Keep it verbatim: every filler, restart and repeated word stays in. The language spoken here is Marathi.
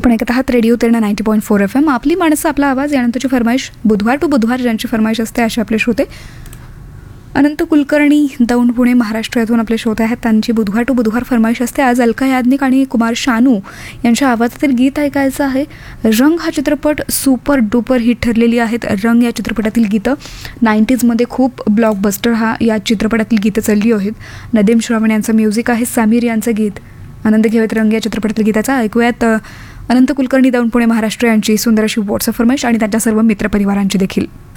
आपण ऐकत आहात radio Terna ninety point four F M. आपली माणसं आपला आवाज. यानंतरची फरमाईश बुधवार टू बुधवार ज्यांची फरमाईश असते असे आपले श्रोते अनंत कुलकर्णी दौंड पुणे महाराष्ट्र यातून आपले श्रोते आहेत. त्यांची बुधवार टू बुधवार फरमाईश असते. आज अलका याज्ञिक आणि कुमार शानू यांच्या आवाजातील गीत ऐकायचं आहे. रंग हा चित्रपट सुपर डुपर हिट ठरलेली आहेत. रंग या चित्रपटातील गीतं नाईंटीजमध्ये खूप ब्लॉकबस्टर हा या चित्रपटातील गीतं चालली आहेत. नदीम श्रावण यांचं म्युझिक आहे. समीर यांचं गीत. आनंद घेऊयात रंग या चित्रपटातील गीताचा. ऐकूयात अनंत कुलकर्णी दौंड पुणे महाराष्ट्र यांची सुंदर अशी व्हॉट्सअप फरमाईश आणि त्यांच्या सर्व मित्रपरिवारांची देखील.